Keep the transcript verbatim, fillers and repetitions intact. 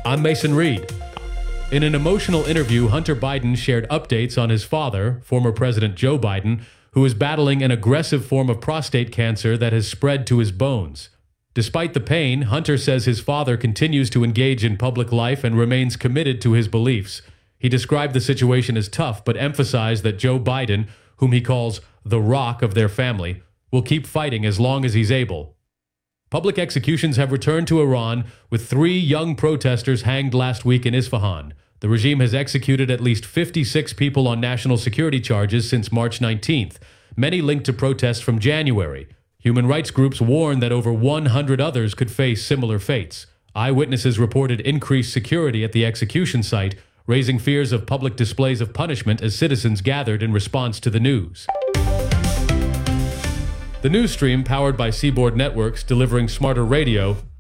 I'm Mason Reed. In an emotional interview, Hunter Biden shared updates on his father, former President Joe Biden, who is battling an aggressive form of prostate cancer that has spread to his bones. Despite the pain, Hunter says his father continues to engage in public life and remains committed to his beliefs. He described the situation as tough, but emphasized that Joe Biden, whom he calls the rock of their family, will keep fighting as long as he's able. Public executions have returned to Iran, with three young protesters hanged last week in Isfahan. The regime has executed at least fifty-six people on national security charges since March nineteenth, many linked to protests from January. Human rights groups warn that over one hundred others could face similar fates. Eyewitnesses reported increased security at the execution site, raising fears of public displays of punishment as citizens gathered in response to the news. The news stream, powered by Seaboard Networks, delivering smarter radio,